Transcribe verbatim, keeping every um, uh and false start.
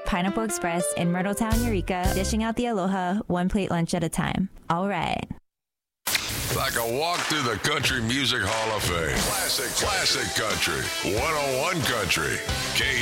Pineapple Express in Myrtletown, Eureka, dishing out the aloha one plate lunch at a time. All right. Like a walk through the Country Music Hall of Fame. Classic, classic country. one oh one Country. K